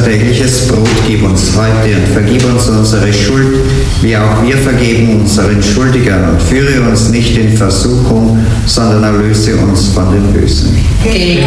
tägliches Brot gib uns heute und vergib uns unsere Schuld, wie auch wir vergeben unseren Schuldigern. Und führe uns nicht in Versuchung, sondern erlöse uns von dem Bösen.